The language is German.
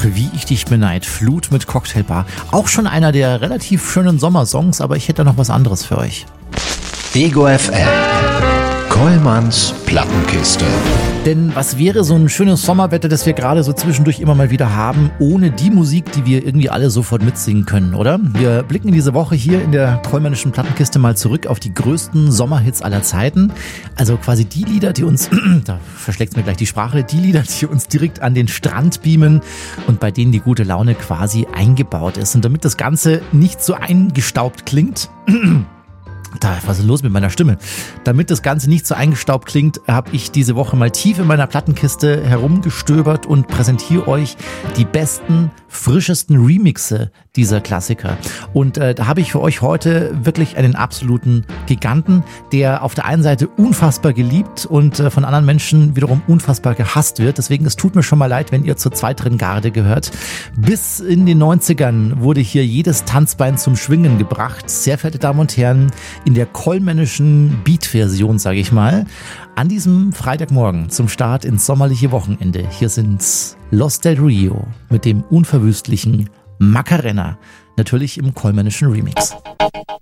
Ach, wie ich dich beneid. Flut mit Cocktailbar. Auch schon einer der relativ schönen Sommersongs, aber ich hätte da noch was anderes für euch. Ego FM. Kollmanns Plattenkiste. Denn was wäre so ein schönes Sommerwetter, das wir gerade so zwischendurch immer mal wieder haben, ohne die Musik, die wir irgendwie alle sofort mitsingen können, oder? Wir blicken diese Woche hier in der Kollmännischen Plattenkiste mal zurück auf die größten Sommerhits aller Zeiten. Also quasi die Lieder, die uns, da verschlägt's mir gleich die Sprache, die Lieder, die uns direkt an den Strand beamen und bei denen die gute Laune quasi eingebaut ist. Und damit das Ganze nicht so eingestaubt klingt, was ist los mit meiner Stimme? Damit das Ganze nicht so eingestaubt klingt, habe ich diese Woche mal tief in meiner Plattenkiste herumgestöbert und präsentiere euch die besten, frischesten Remixe dieser Klassiker. Und da habe ich für euch heute wirklich einen absoluten Giganten, der auf der einen Seite unfassbar geliebt und von anderen Menschen wiederum unfassbar gehasst wird. Deswegen, es tut mir schon mal leid, wenn ihr zur zweiteren Garde gehört. Bis in den 90ern wurde hier jedes Tanzbein zum Schwingen gebracht. Sehr verehrte Damen und Herren, in der kollmännischen Beat-Version, sage ich mal, an diesem Freitagmorgen zum Start ins sommerliche Wochenende. Hier sind Los del Rio mit dem unverwüstlichen Macarena, natürlich im kollmännischen Remix.